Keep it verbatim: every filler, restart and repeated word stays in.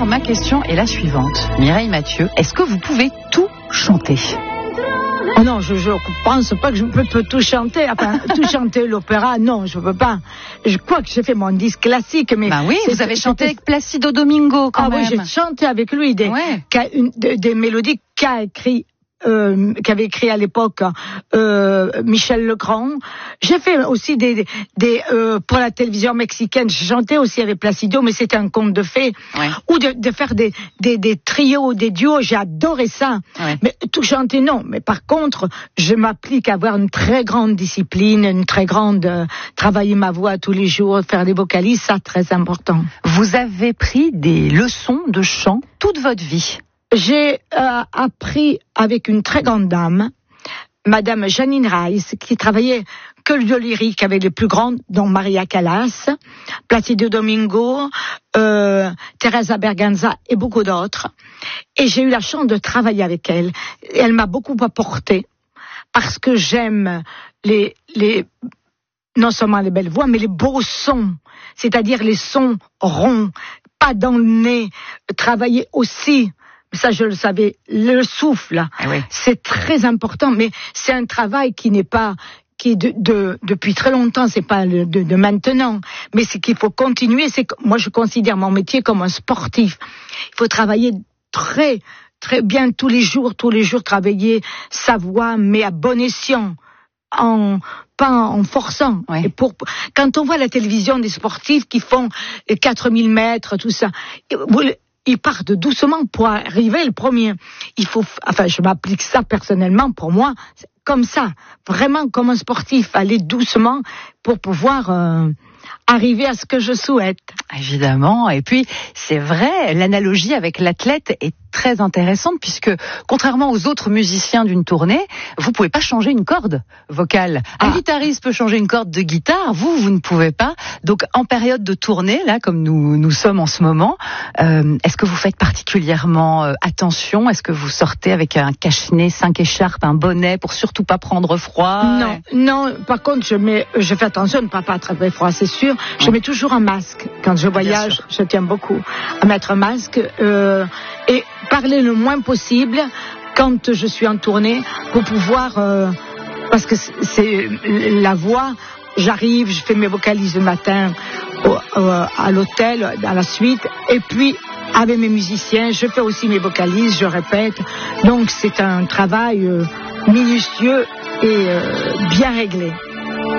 Alors, ma question est la suivante. Mireille Mathieu, est-ce que vous pouvez tout chanter ? Oh non, je ne pense pas que je peux, peux tout chanter. Enfin, tout chanter l'opéra, non, je ne peux pas. Je crois que j'ai fait mon disque classique, mais... Bah oui, vous avez chanté avec Placido Domingo, quand ah même. Ah oui, j'ai chanté avec lui des, ouais. une, des, des mélodies qu'a écrit... Euh, qu'avait écrit à l'époque euh, Michel Legrand. J'ai fait aussi des, des euh, pour la télévision mexicaine. J'ai chanté aussi avec Placido, mais c'était un conte de fées. Ouais. Ou de, de faire des, des, des trios, des duos. J'ai adoré ça. Ouais. Mais tout chanter, non. Mais par contre, je m'applique à avoir une très grande discipline, une très grande euh, travailler ma voix tous les jours, faire des vocalises, ça très important. Vous avez pris des leçons de chant toute votre vie. J'ai euh, appris avec une très grande dame, Madame Janine Rice, qui travaillait que le lyrique avec les plus grandes, dont Maria Callas, Placido Domingo, euh, Teresa Berganza et beaucoup d'autres. Et j'ai eu la chance de travailler avec elle. Et elle m'a beaucoup apporté parce que j'aime les, les, non seulement les belles voix, mais les beaux sons, c'est-à-dire les sons ronds, pas dans le nez, travailler aussi. Ça, je le savais, le souffle, ah oui. C'est très important, mais c'est un travail qui n'est pas, qui est de, de depuis très longtemps, c'est pas de, de maintenant, mais c'est qu'il faut continuer. C'est moi, je considère mon métier comme un sportif. Il faut travailler très, très bien tous les jours, tous les jours travailler sa voix, mais à bon escient. En, pas en forçant. Ouais. Et pour, quand on voit la télévision des sportifs qui font quatre mille mètres, tout ça, vous, ils partent doucement pour arriver le premier. Il faut, enfin, je m'applique ça personnellement pour moi, comme ça, vraiment comme un sportif, aller doucement pour pouvoir euh, arriver à ce que je souhaite. Évidemment, et puis c'est vrai, l'analogie avec l'athlète est très intéressante puisque contrairement aux autres musiciens d'une tournée, vous pouvez pas changer une corde vocale. Un ah. guitariste peut changer une corde de guitare, vous, vous ne pouvez pas. Donc en période de tournée, là, comme nous nous sommes en ce moment, euh, est-ce que vous faites particulièrement euh, attention ? Est-ce que vous sortez avec un cache-nez, cinq écharpes, un bonnet pour surtout pas prendre froid ? Non, et... non. Par contre, je mets, je fais attention de ne pas attraper froid, c'est sûr. Je ouais. mets toujours un masque quand je voyage. Je tiens beaucoup à mettre un masque euh, et parler le moins possible quand je suis en tournée pour pouvoir euh, parce que c'est la voix. J'arrive, je fais mes vocalises le matin au, au, à l'hôtel, à la suite, et puis avec mes musiciens, je fais aussi mes vocalises, je répète. Donc c'est un travail euh, minutieux et euh, bien réglé.